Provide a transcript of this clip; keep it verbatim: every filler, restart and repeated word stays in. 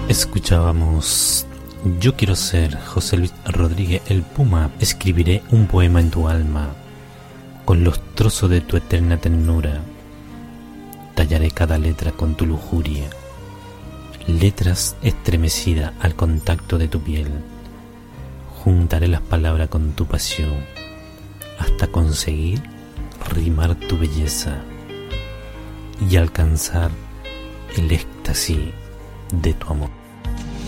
Escuchábamos Yo quiero ser José Luis Rodríguez el Puma. Escribiré un poema en tu alma, con los trozos de tu eterna ternura. Tallaré cada letra con tu lujuria, letras estremecidas al contacto de tu piel. Juntaré las palabras con tu pasión, hasta conseguir rimar tu belleza y alcanzar el éxtasis de tu amor.